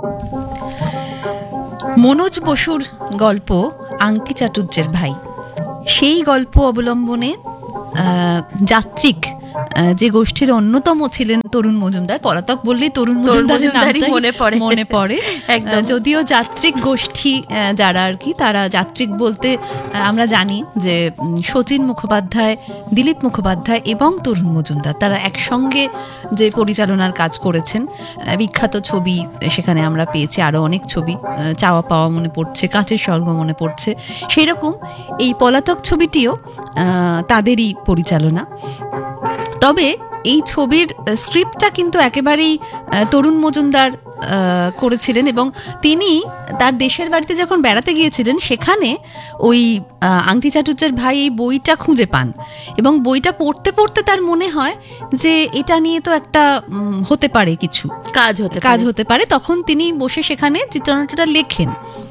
মনোজ বসুর গল্প আংটি চাটুর্যের ভাই, সেই গল্প অবলম্বনে যাত্রিক যে গোষ্ঠীর অন্যতম ছিলেন তরুণ মজুমদার। পলাতক বললেই তরুণ মজুমদারের নামটাই মনে পড়ে। যদিও যাত্রিক গোষ্ঠী যারা আর কি, তারা যাত্রিক বলতে আমরা জানি যে শচীন মুখোপাধ্যায়, দিলীপ মুখোপাধ্যায় এবং তরুণ মজুমদার তারা একসঙ্গে যে পরিচালনার কাজ করেছেন, বিখ্যাত ছবি সেখানে আমরা পেয়েছি, আরও অনেক ছবি, চাওয়া পাওয়া মনে পড়ছে, কাঁচের স্বর্গ মনে পড়ছে। সেই রকম এই পলাতক ছবিটিও তাদেরই পরিচালনা। তবে এই ছবির স্ক্রিপ্টটা কিন্তু একেবারেই তরুণ মজুমদার করেছিলেন, এবং তিনি তার দেশের বাড়িতে যখন বেড়াতে গিয়েছিলেন সেখানে ওই আংটি চাটুর্যের ভাই এই বইটা খুঁজে পান, এবং বইটা পড়তে পড়তে তার মনে হয় যে এটা নিয়ে তো একটা হতে পারে, কিছু কাজ হতে পারে। তখন তিনি বসে সেখানে চিত্রনাট্যটা লেখেন।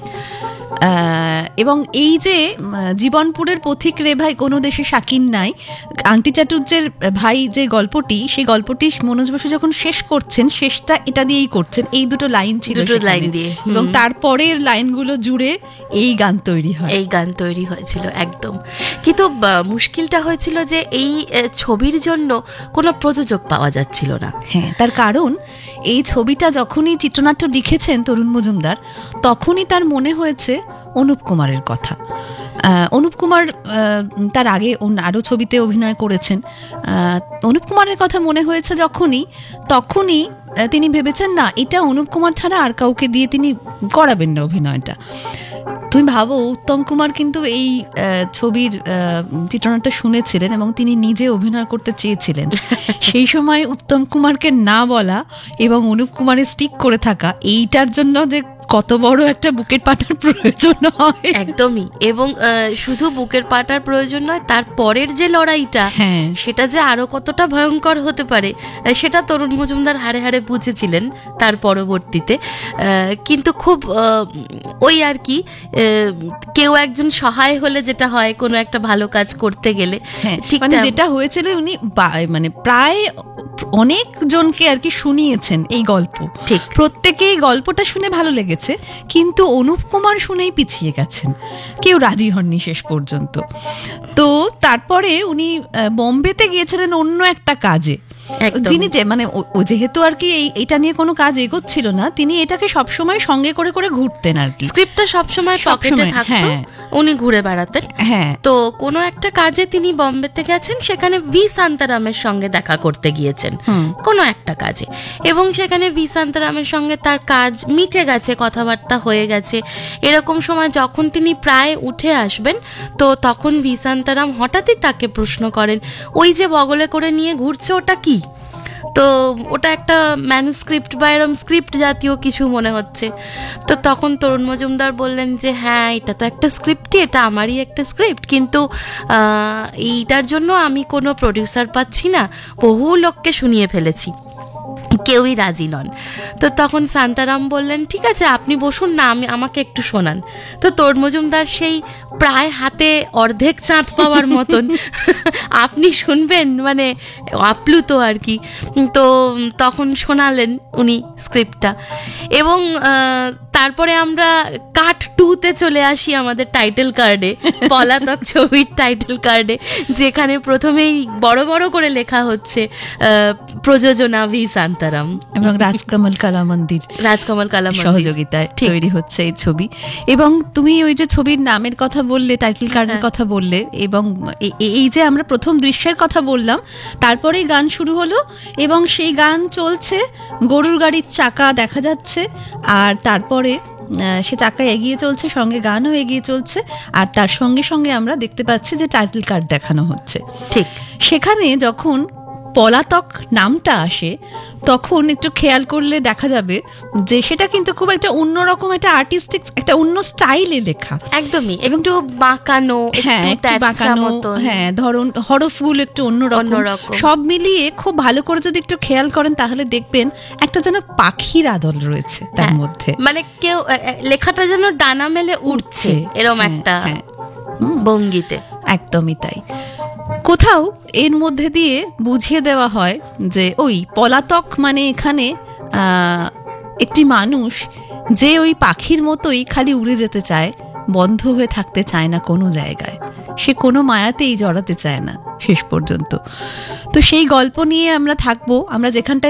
এবং এই যে জীবনপুরের পথিক রে ভাই কোনো দেশে শাকিন নাই, আংটি চাটুর্যের ভাই যে গল্পটি, সেই গল্পটি মনোজ বসু যখন শেষ করছেন, শেষটা এটা দিয়েই করছেন, এই দুটো লাইন ছিল এবং তারপরের লাইনগুলো জুড়ে এই গান তৈরি হয়েছিল একদম। কিন্তু মুশকিলটা হয়েছিল যে এই ছবির জন্য কোনো প্রযোজক পাওয়া যাচ্ছিল না। হ্যাঁ, তার কারণ এই ছবিটা যখনই চিত্রনাট্য লিখেছেন তরুণ মজুমদার, তখনই তার মনে হয়েছে অনুপ কুমারের কথা। অনুপ কুমার তার আগে আরও ছবিতে অভিনয় করেছেন। অনুপ কুমারের কথা মনে হয়েছে তখনই তিনি ভেবেছেন না, এটা অনুপ কুমার ছাড়া আর কাউকে দিয়ে তিনি করাবেন না অভিনয়টা। তুমি ভাবো, উত্তম কুমার কিন্তু এই ছবির চিত্রনাট্য শুনেছিলেন এবং তিনি নিজে অভিনয় করতে চেয়েছিলেন। সেই সময় উত্তম কুমারকে না বলা এবং অনুপ কুমারের স্টিক করে থাকা, এইটার জন্য যে কত বড় একটা বুকের পাটার প্রয়োজন হয়। একদমই। এবং শুধু বুকের পাটার প্রয়োজন নয়, তার পরের যে লড়াইটা, সেটা যে আরো কতটা ভয়ঙ্কর হতে পারে সেটা তরুণ মজুমদার হাড়ে হাড়ে বুঝেছিলেন তার পরবর্তীতে। কিন্তু খুব ওই আর কি, কেউ একজন সহায় হলে যেটা হয় কোনো একটা ভালো কাজ করতে গেলে, ঠিক যেটা হয়েছিল, উনি মানে প্রায় অনেক জনকে আর কি শুনিয়েছেন এই গল্প। ঠিক, প্রত্যেকেই গল্পটা শুনে ভালো লেগেছে, কিন্তু অনুপ কুমার শুনেই পিছিয়ে গেছেন, কেউ রাজি হননি শেষ পর্যন্ত। তো তারপরে উনি বোম্বেতে গিয়েছিলেন অন্য একটা কাজে। তিনি যে মানে যেহেতু আর কি এটা নিয়ে কোনো কাজ এগোচ্ছিল না, তিনি এটাকে সবসময় সঙ্গে করে করে ঘুরতেন আর কি, স্ক্রিপ্টটা সবসময় পকেটে থাকতো, উনি ঘুরে বেড়াতেন। হ্যাঁ, তো কোনো একটা কাজে তিনি বোম্বেতে গেছেন, সেখানে ভি শান্তারামের সঙ্গে দেখা করতে গিয়েছেন কোনো একটা কাজে, এবং সেখানে ভি শান্তারামের সঙ্গে তার কাজ মিটে গেছে, কথাবার্তা হয়ে গেছে। এরকম সময় যখন তিনি প্রায় উঠে আসবেন, তো তখন ভি শান্তারাম হঠাৎই তাকে প্রশ্ন করেন, ওই যে বগলে করে নিয়ে ঘুরছে ওটা কি? তো ওটা একটা ম্যানুস্ক্রিপ্ট বা এরকম স্ক্রিপ্ট জাতীয় কিছু মনে হচ্ছে। তো তখন তরুণ মজুমদার বললেন যে হ্যাঁ, এটা তো একটা স্ক্রিপ্টই, এটা আমারই একটা স্ক্রিপ্ট, কিন্তু এইটার জন্য আমি কোনো প্রডিউসার পাচ্ছি না, বহু লোককে শুনিয়ে ফেলেছি, কেউই রাজি নন। তো তখন শান্তারাম বললেন, ঠিক আছে আপনি বসুন না, আমাকে একটু শোনান। তো তরুণ মজুমদার সেই প্রায় হাতে অর্ধেক চাঁদ পাওয়ার মতন আপনি শুনবেন, মানে আপ্লুত আর কি। তো তখন শোনালেন উনি স্ক্রিপ্টটা, এবং তারপরে আমরা কাট 2-তে চলে আসি আমাদের টাইটেল কার্ডে, পলাতক ছবির টাইটেল কার্ডে, যেখানে প্রথমেই বড় বড় করে লেখা হচ্ছে প্রযোজনা ভি শান্তারাম এবং রাজকমল কালা মন্দির সহযোগিতায় তৈরি হচ্ছে এই ছবি। এবং তুমি ওই যে ছবির নামের কথা বললে, টাইটেল কার্ডের কথা বললে, এবং এই যে আমরা প্রথম দৃশ্যের কথা বললাম, তারপরেই গান শুরু হলো এবং সেই গান চলছে, গরুর গাড়ির চাকা দেখা যাচ্ছে, আর তারপরে সে চাকা এগিয়ে চলছে, সঙ্গে গানও এগিয়ে চলছে, আর তার সঙ্গে সঙ্গে আমরা দেখতে পাচ্ছি যে টাইটেল কার্ড দেখানো হচ্ছে। ঠিক সেখানে যখন পলাতক নামটা আসে, তখন একটু খেয়াল করলে দেখা যাবে যে সেটা কিন্তু খুব একটা অন্যরকম, একটা আর্টিস্টিক, একটা অন্য স্টাইলে লেখা, একদমই একটু বাঁকানো, হ্যাঁ ধরুন হরফুল, একটু অন্যরকম, সব মিলিয়ে খুব ভালো করে যদি একটু খেয়াল করেন তাহলে দেখবেন একটা যেন পাখির আদল রয়েছে তার মধ্যে, মানে কেউ লেখাটা যেন ডানা মেলে উঠছে এরকম একটা ভঙ্গিতে। একদমই তাই। কোথাও এর মধ্যে দিয়ে বুঝিয়ে দেওয়া হয় যে ওই পলাতক মানে এখানে একটি মানুষ যে ওই পাখির মতোই খালি উড়ে যেতে চায়, বন্ধ হয়ে থাকতে চায় না কোনো জায়গায়, সে কোনো মায়াতেই জড়াতে চায় না শেষ পর্যন্ত। তো সেই গল্প নিয়ে আমরা থাকবো, আমরা যেখানটায়